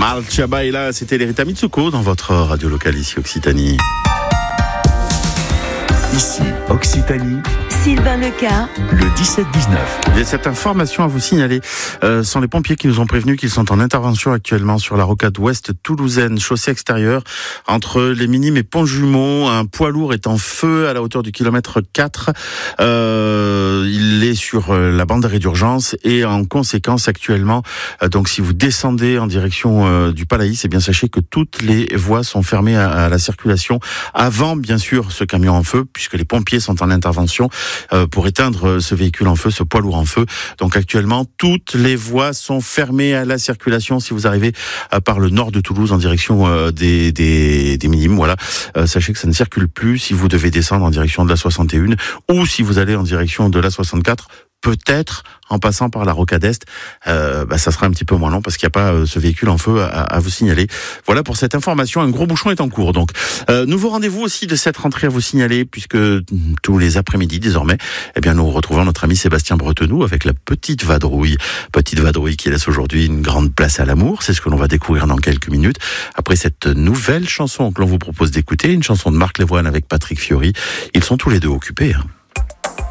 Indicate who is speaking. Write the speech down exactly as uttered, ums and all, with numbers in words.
Speaker 1: Marcia Baila, c'était l'Erita Mitsuko dans votre radio locale ici Occitanie.
Speaker 2: Ici Occitanie.
Speaker 3: Sylvain Leca,
Speaker 2: le dix-sept dix-neuf.
Speaker 1: Il y a cette information à vous signaler. Euh, ce sont les pompiers qui nous ont prévenus qu'ils sont en intervention actuellement sur la rocade ouest toulousaine, chaussée extérieure, entre les Minimes et Pont-Jumeau. Un poids lourd est en feu à la hauteur du kilomètre quatre. Euh, il est sur la bande d'arrêt d'urgence et en conséquence actuellement, euh, donc si vous descendez en direction euh, du Palaïs, eh bien sachez que toutes les voies sont fermées à, à la circulation avant bien sûr ce camion en feu, puisque les pompiers sont en intervention Euh, pour éteindre ce véhicule en feu, ce poids lourd en feu. Donc actuellement, toutes les voies sont fermées à la circulation. Si vous arrivez euh, par le nord de Toulouse en direction euh, des, des, des Minimes, voilà, euh, sachez que ça ne circule plus. Si vous devez descendre en direction de la soixante et un ou si vous allez en direction de la soixante-quatre, peut-être en passant par la rocade est, euh, bah, ça sera un petit peu moins long parce qu'il n'y a pas euh, ce véhicule en feu à, à vous signaler. Voilà pour cette information, un gros bouchon est en cours. Donc, euh, nouveau rendez-vous aussi de cette rentrée à vous signaler puisque tous les après-midi désormais, eh bien nous retrouvons notre ami Sébastien Bretenoux avec la petite vadrouille. Petite vadrouille qui laisse aujourd'hui une grande place à l'amour, c'est ce que l'on va découvrir dans quelques minutes. Après cette nouvelle chanson que l'on vous propose d'écouter, une chanson de Marc Lavoine avec Patrick Fiori, ils sont tous les deux occupés. Hein.